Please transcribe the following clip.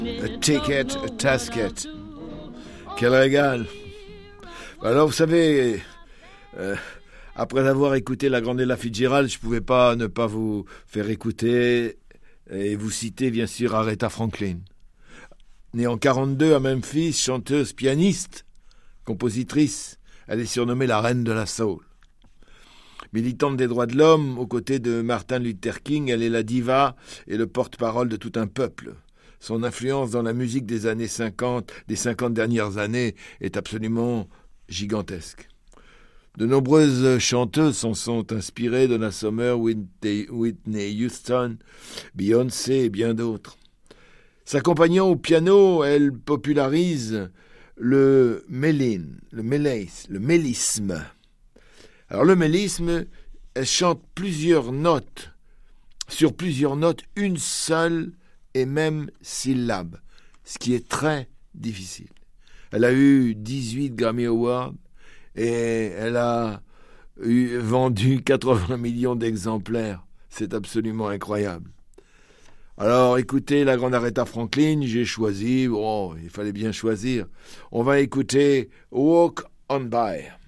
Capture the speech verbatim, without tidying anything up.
A ticket, a tasket. Quel régal. Alors, vous savez, euh, après avoir écouté la grande Ella Fitzgerald, je ne pouvais pas ne pas vous faire écouter et vous citer, bien sûr, Aretha Franklin. Née en quarante-deux à Memphis, chanteuse, pianiste, compositrice, elle est surnommée la reine de la soul. Militante des droits de l'homme, aux côtés de Martin Luther King, elle est la diva et le porte-parole de tout un peuple. Son influence dans la musique des années cinquante, des cinquante dernières années, est absolument gigantesque. De nombreuses chanteuses s'en sont inspirées, Donna Summer, Whitney Houston, Beyoncé et bien d'autres. S'accompagnant au piano, elle popularise le mélin, le mélis, le mélisme. Alors le mélisme, elle chante plusieurs notes, sur plusieurs notes, une seule et même syllabe, ce qui est très difficile. Elle a eu dix-huit Grammy Awards et elle a eu, vendu quatre-vingts millions d'exemplaires. C'est absolument incroyable. Alors écoutez la grande Aretha Franklin, j'ai choisi, bon, il fallait bien choisir. On va écouter Walk On By.